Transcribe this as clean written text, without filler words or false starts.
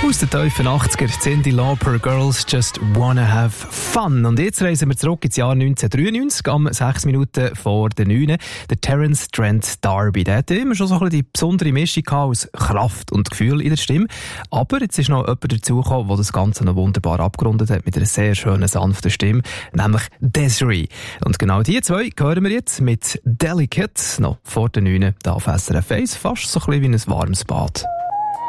Aus den tiefen 80er, Cyndi Lauper, Girls Just Wanna Have Fun. Und jetzt reisen wir zurück ins Jahr 1993, am 6 Minuten vor der 9. Der Terence Trent D'Arby, der hatte immer schon so ein bisschen die besondere Mischung aus Kraft und Gefühl in der Stimme. Aber jetzt ist noch jemand dazugekommen, der das Ganze noch wunderbar abgerundet hat, mit einer sehr schönen, sanften Stimme, nämlich Desiree. Und genau die zwei hören wir jetzt mit Delicate, noch vor der 9. da auf SRF 1, fast so ein bisschen wie ein warmes Bad.